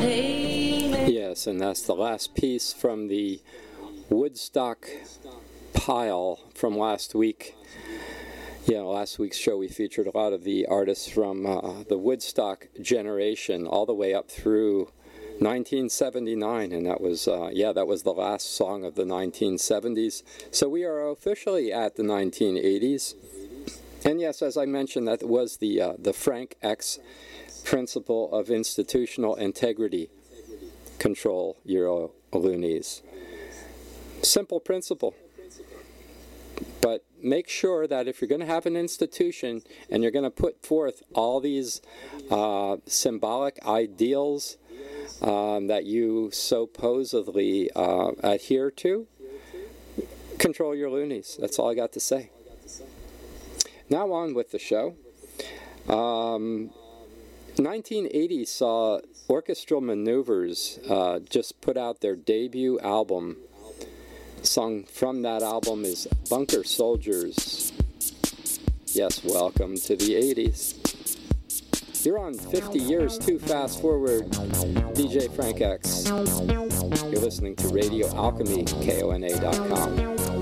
Yes, and that's the last piece from the Woodstock pile from last week. Yeah, last week's show we featured a lot of the artists from the Woodstock generation all the way up through 1979, and that was the last song of the 1970s. So we are officially at the 1980s. And yes, as I mentioned, that was the Frank X principle of institutional integrity. Control your loonies. Simple principle. But make sure that if you're going to have an institution and you're going to put forth all these symbolic ideals that you supposedly adhere to, control your loonies. That's all I got to say. Now on with the show. 1980 saw Orchestral Maneuvers just put out their debut album. The song from that album is Bunker Soldiers. Yes, welcome to the 80s. You're on 50 Years Too Fast Forward, DJ Frank X. You're listening to Radio Alchemy, KONA.com.